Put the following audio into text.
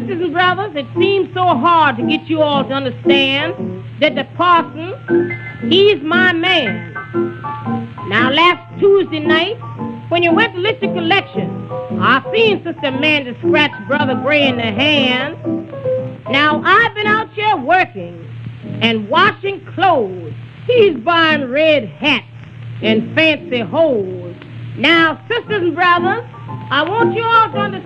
sisters and brothers, it seems so hard to get you all to understand that the parson, he's my man. Now, last Tuesday night, when you went to lift your collection, I seen Sister Amanda scratch Brother Gray in the hand. Now, I've been out here working and washing clothes. He's buying red hats and fancy hose. Now, sisters and brothers, I want you all to understand